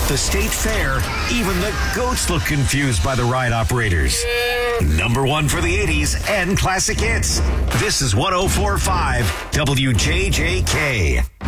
the state fair, even the goats look confused by the ride operators. Number one for the 80s and classic hits. This is 104.5 WJJK.